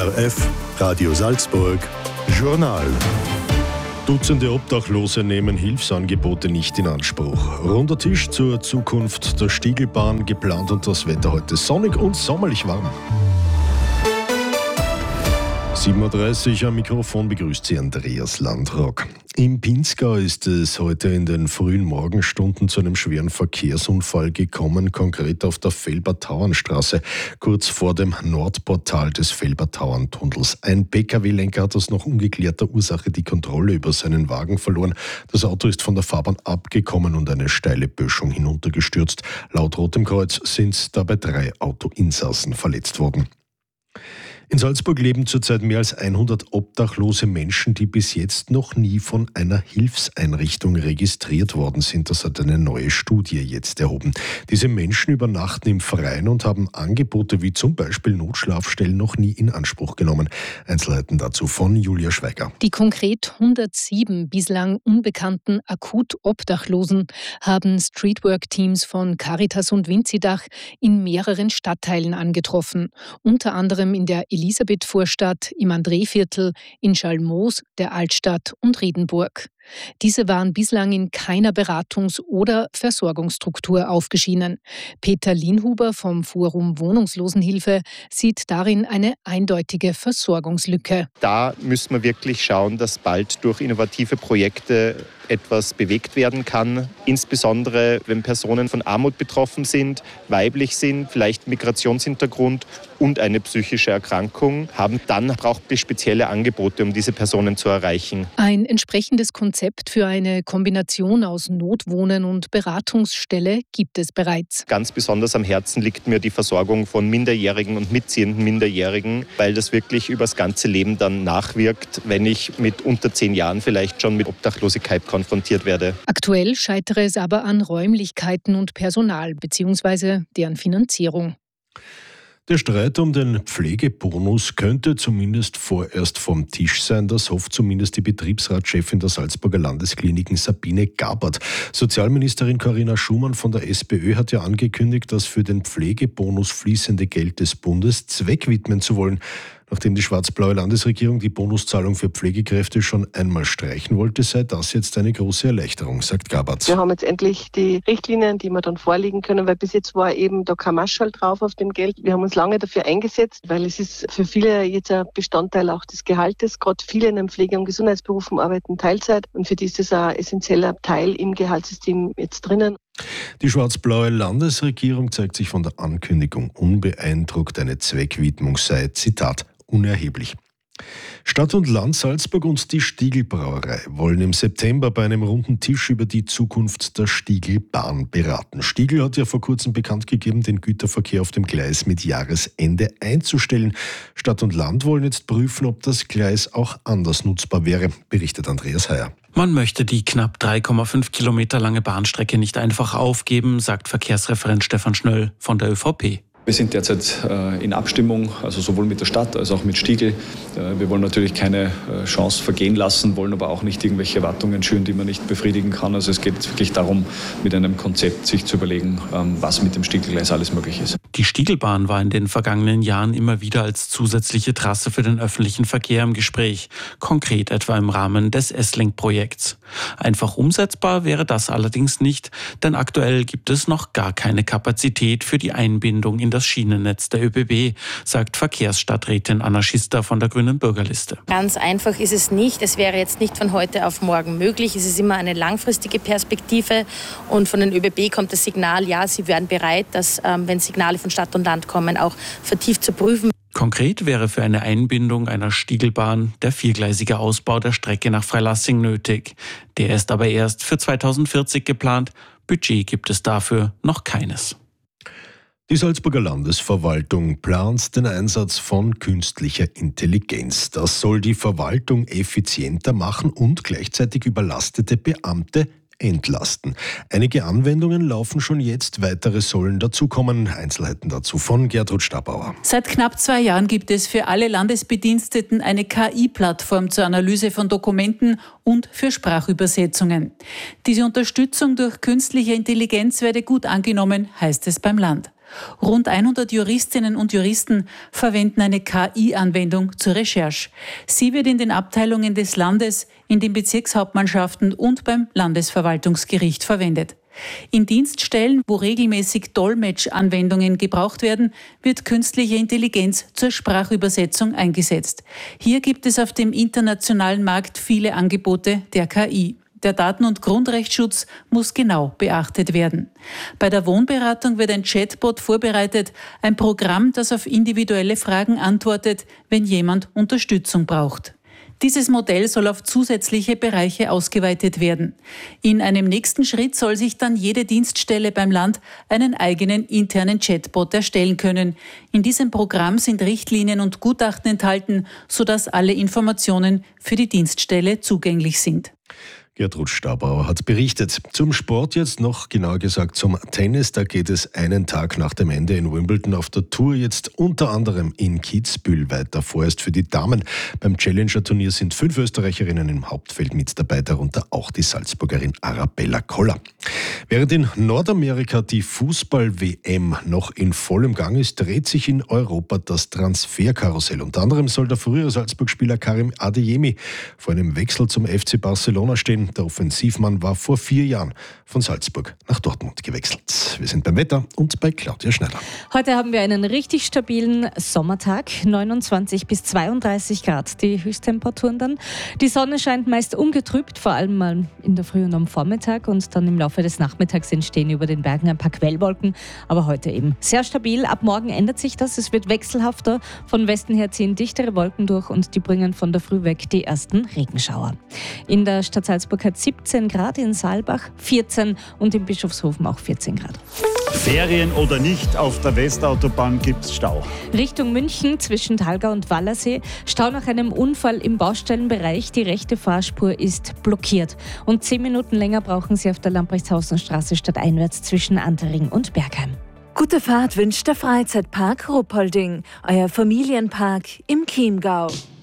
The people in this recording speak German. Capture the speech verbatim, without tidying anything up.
R F, Radio Salzburg, Journal. Dutzende Obdachlose nehmen Hilfsangebote nicht in Anspruch. Runder Tisch zur Zukunft der Stiegelbahn geplant und das Wetter heute sonnig und sommerlich warm. sieben Uhr dreißig am Mikrofon begrüßt Sie Andreas Landrock. Im Pinzgau ist es heute in den frühen Morgenstunden zu einem schweren Verkehrsunfall gekommen, konkret auf der Felbertauernstraße, kurz vor dem Nordportal des Felbertauerntunnels. Ein P K W-Lenker hat aus noch ungeklärter Ursache die Kontrolle über seinen Wagen verloren. Das Auto ist von der Fahrbahn abgekommen und eine steile Böschung hinuntergestürzt. Laut Rotem Kreuz sind dabei drei Autoinsassen verletzt worden. In Salzburg leben zurzeit mehr als hundert obdachlose Menschen, die bis jetzt noch nie von einer Hilfseinrichtung registriert worden sind. Das hat eine neue Studie jetzt erhoben. Diese Menschen übernachten im Freien und haben Angebote wie zum Beispiel Notschlafstellen noch nie in Anspruch genommen. Einzelheiten dazu von Julia Schweiger. Die konkret hundertsieben bislang unbekannten Akut-Obdachlosen haben Streetwork-Teams von Caritas und Winzidach in mehreren Stadtteilen angetroffen. Unter anderem in der Elisabethvorstadt, im Andréviertel, in Schalmoos, der Altstadt und Riedenburg. Diese waren bislang in keiner Beratungs- oder Versorgungsstruktur aufgeschieden. Peter Lienhuber vom Forum Wohnungslosenhilfe sieht darin eine eindeutige Versorgungslücke. Da müssen wir wirklich schauen, dass bald durch innovative Projekte etwas bewegt werden kann. Insbesondere, wenn Personen von Armut betroffen sind, weiblich sind, vielleicht Migrationshintergrund und eine psychische Erkrankung haben, dann braucht es spezielle Angebote, um diese Personen zu erreichen. Ein entsprechendes Konzept für eine Kombination aus Notwohnen und Beratungsstelle gibt es bereits. Ganz besonders am Herzen liegt mir die Versorgung von Minderjährigen und mitziehenden Minderjährigen, weil das wirklich übers ganze Leben dann nachwirkt, wenn ich mit unter zehn Jahren vielleicht schon mit Obdachlosigkeit konfrontiert werde. Aktuell scheitere es aber an Räumlichkeiten und Personal bzw. deren Finanzierung. Der Streit um den Pflegebonus könnte zumindest vorerst vom Tisch sein. Das hofft zumindest die Betriebsratschefin der Salzburger Landeskliniken Sabine Gabert. Sozialministerin Corinna Schumann von der SPÖ hat ja angekündigt, das für den Pflegebonus fließende Geld des Bundes zweckwidmen zu wollen. Nachdem die schwarz-blaue Landesregierung die Bonuszahlung für Pflegekräfte schon einmal streichen wollte, sei das jetzt eine große Erleichterung, sagt Gabert. Wir haben jetzt endlich die Richtlinien, die wir dann vorlegen können, weil bis jetzt war eben da kein Marschall drauf auf dem Geld. Wir haben uns lange dafür eingesetzt, weil es ist für viele jetzt ein Bestandteil auch des Gehaltes. Gerade viele in den Pflege- und Gesundheitsberufen arbeiten Teilzeit und für die ist das ein essentieller Teil im Gehaltssystem jetzt drinnen. Die schwarz-blaue Landesregierung zeigt sich von der Ankündigung unbeeindruckt. Eine Zweckwidmung sei, Zitat, unerheblich. Stadt und Land Salzburg und die Stiegelbrauerei wollen im September bei einem runden Tisch über die Zukunft der Stiegelbahn beraten. Stiegel hat ja vor kurzem bekannt gegeben, den Güterverkehr auf dem Gleis mit Jahresende einzustellen. Stadt und Land wollen jetzt prüfen, ob das Gleis auch anders nutzbar wäre, berichtet Andreas Heyer. Man möchte die knapp drei Komma fünf Kilometer lange Bahnstrecke nicht einfach aufgeben, sagt Verkehrsreferent Stefan Schnöll von der ÖVP. Wir sind derzeit in Abstimmung, also sowohl mit der Stadt als auch mit Stiegel. Wir wollen natürlich keine Chance vergehen lassen, wollen aber auch nicht irgendwelche Erwartungen schüren, die man nicht befriedigen kann. Also es geht wirklich darum, mit einem Konzept sich zu überlegen, was mit dem Stiegelgleis alles möglich ist. Die Stiegelbahn war in den vergangenen Jahren immer wieder als zusätzliche Trasse für den öffentlichen Verkehr im Gespräch, konkret etwa im Rahmen des S-Link-Projekts. Einfach umsetzbar wäre das allerdings nicht, denn aktuell gibt es noch gar keine Kapazität für die Einbindung in das Schienennetz der ÖBB, sagt Verkehrsstadträtin Anna Schister von der Grünen Bürgerliste. Ganz einfach ist es nicht. Es wäre jetzt nicht von heute auf morgen möglich. Es ist immer eine langfristige Perspektive und von den ÖBB kommt das Signal, ja, sie wären bereit, das, ähm, wenn Signale von Stadt und Land kommen, auch vertieft zu prüfen. Konkret wäre für eine Einbindung einer Stiegelbahn der viergleisige Ausbau der Strecke nach Freilassing nötig. Der ist aber erst für zweitausendvierzig geplant. Budget gibt es dafür noch keines. Die Salzburger Landesverwaltung plant den Einsatz von künstlicher Intelligenz. Das soll die Verwaltung effizienter machen und gleichzeitig überlastete Beamte entlasten. Einige Anwendungen laufen schon jetzt, weitere sollen dazukommen. Einzelheiten dazu von Gertrud Stabauer. Seit knapp zwei Jahren gibt es für alle Landesbediensteten eine K I-Plattform zur Analyse von Dokumenten und für Sprachübersetzungen. Diese Unterstützung durch künstliche Intelligenz werde gut angenommen, heißt es beim Land. Rund hundert Juristinnen und Juristen verwenden eine K I-Anwendung zur Recherche. Sie wird in den Abteilungen des Landes, in den Bezirkshauptmannschaften und beim Landesverwaltungsgericht verwendet. In Dienststellen, wo regelmäßig Dolmetsch-Anwendungen gebraucht werden, wird künstliche Intelligenz zur Sprachübersetzung eingesetzt. Hier gibt es auf dem internationalen Markt viele Angebote der K I. Der Daten- und Grundrechtsschutz muss genau beachtet werden. Bei der Wohnberatung wird ein Chatbot vorbereitet, ein Programm, das auf individuelle Fragen antwortet, wenn jemand Unterstützung braucht. Dieses Modell soll auf zusätzliche Bereiche ausgeweitet werden. In einem nächsten Schritt soll sich dann jede Dienststelle beim Land einen eigenen internen Chatbot erstellen können. In diesem Programm sind Richtlinien und Gutachten enthalten, sodass alle Informationen für die Dienststelle zugänglich sind. Gertrud Staubauer hat berichtet. Zum Sport jetzt noch, genauer gesagt zum Tennis. Da geht es einen Tag nach dem Ende in Wimbledon auf der Tour jetzt unter anderem in Kitzbühel weiter. Vorerst für die Damen. Beim Challenger-Turnier sind fünf Österreicherinnen im Hauptfeld mit dabei, darunter auch die Salzburgerin Arabella Koller. Während in Nordamerika die Fußball-W M noch in vollem Gang ist, dreht sich in Europa das Transferkarussell. Unter anderem soll der frühere Salzburg-Spieler Karim Adeyemi vor einem Wechsel zum F C Barcelona stehen. Der Offensivmann war vor vier Jahren von Salzburg nach Dortmund gewechselt. Wir sind beim Wetter und bei Claudia Schneider. Heute haben wir einen richtig stabilen Sommertag, neunundzwanzig bis zweiunddreißig Grad die Höchsttemperaturen dann. Die Sonne scheint meist ungetrübt, vor allem mal in der Früh und am Vormittag, und dann im Laufe des Nachmittags entstehen über den Bergen ein paar Quellwolken, aber heute eben sehr stabil. Ab morgen ändert sich das, es wird wechselhafter. Von Westen her ziehen dichtere Wolken durch und die bringen von der Früh weg die ersten Regenschauer. In der Stadt Salzburg hat siebzehn Grad, in Saalbach vierzehn und in Bischofshofen auch vierzehn Grad. Ferien oder nicht, auf der Westautobahn gibt's Stau. Richtung München zwischen Thalgau und Wallersee. Stau nach einem Unfall im Baustellenbereich. Die rechte Fahrspur ist blockiert. Und zehn Minuten länger brauchen Sie auf der Lamprechtshausenstraße stadteinwärts zwischen Antering und Bergheim. Gute Fahrt wünscht der Freizeitpark Ruppolding, euer Familienpark im Chiemgau.